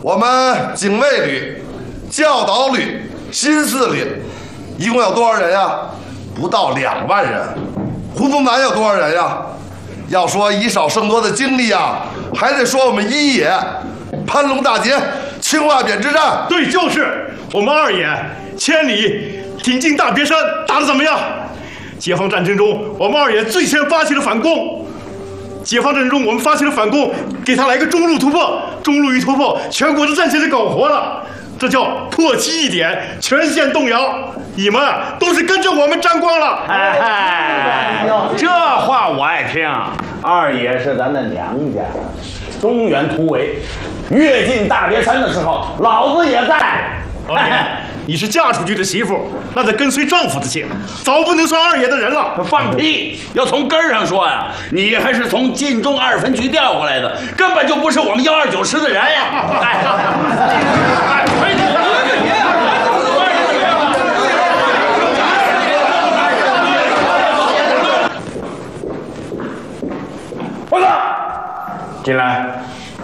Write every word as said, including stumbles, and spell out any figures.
我们警卫旅、教导旅、新四旅，一共有多少人呀？不到两万人。胡宗南有多少人呀？要说以少胜多的经历啊，还得说我们一野、潘龙大捷、青瓦匾之战。 对，就是我们二野千里挺进大别山，打得怎么样？解放战争中，我们二野最先发起了反攻。解放战争中，我们发起了反攻，给他来个中路突破，中路一突破，全国的战线就搞活了。这叫破其一点，全线动摇。你们都是跟着我们沾光了。 哎，这话我爱听。二爷是咱的娘家，中原突围，越进大别山的时候，老子也在。 二爷，你是嫁出去的媳妇，那得跟随丈夫的姓，早不能算二爷的人了。 放屁！要从根儿上说呀，你还是从晋中二分局调过来的，根本就不是我们幺二九师的人呀！哎，我操！进来。